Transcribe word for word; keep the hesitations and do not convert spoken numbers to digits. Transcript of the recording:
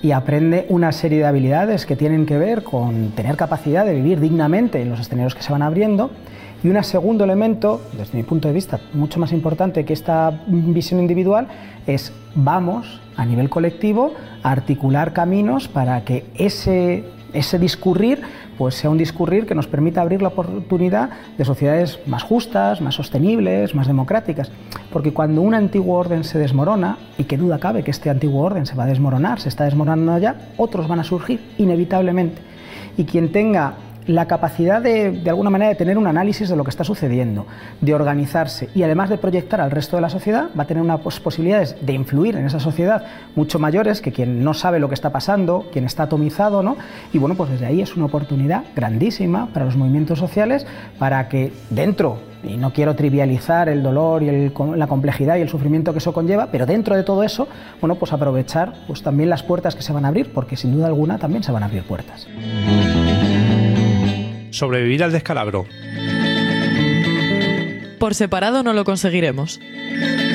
y aprende una serie de habilidades que tienen que ver con tener capacidad de vivir dignamente en los escenarios que se van abriendo. Y un segundo elemento, desde mi punto de vista, mucho más importante que esta visión individual, es vamos, a nivel colectivo, a articular caminos para que ese, ese discurrir pues sea un discurrir que nos permita abrir la oportunidad de sociedades más justas, más sostenibles, más democráticas. Porque cuando un antiguo orden se desmorona, y qué duda cabe que este antiguo orden se va a desmoronar, se está desmoronando ya, otros van a surgir inevitablemente. Y quien tenga la capacidad de, de alguna manera, de tener un análisis de lo que está sucediendo, de organizarse y además de proyectar al resto de la sociedad, va a tener unas posibilidades de influir en esa sociedad mucho mayores que quien no sabe lo que está pasando, quien está atomizado, ¿no? Y bueno, pues desde ahí es una oportunidad grandísima para los movimientos sociales para que dentro, y no quiero trivializar el dolor y el, la complejidad y el sufrimiento que eso conlleva, pero dentro de todo eso, bueno, pues aprovechar pues también las puertas que se van a abrir, porque sin duda alguna también se van a abrir puertas. Sobrevivir al descalabro. Por separado no lo conseguiremos.